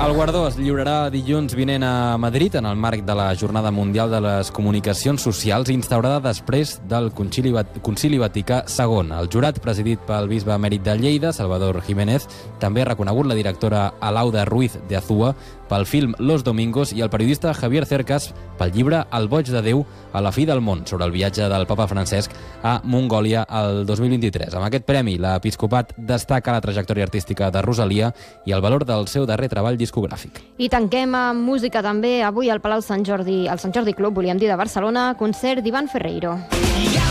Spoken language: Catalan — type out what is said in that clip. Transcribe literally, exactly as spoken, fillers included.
El guardó es lliurarà dilluns vinent a Madrid en el marc de la Jornada Mundial de les Comunicacions Socials instaurada després del Concili, Concili Vaticà segon. El jurat, presidit pel bisbe emèrit de Lleida, Salvador Jiménez, també ha reconegut la directora Alauda Ruiz de Azúa pel film Los Domingos i el periodista Javier Cercas pel llibre El boig de Déu a la fi del món, sobre el viatge del papa Francesc a Mongòlia el dos mil vint-i-tres. Amb aquest premi, l'episcopat destaca la trajectòria artística de Rosalia i el valor del seu darrer treball discogràfic. I tanquem amb música també avui al Palau Sant Jordi, al Sant Jordi Club, volíem dir, de Barcelona, concert d'Ivan Ferreiro.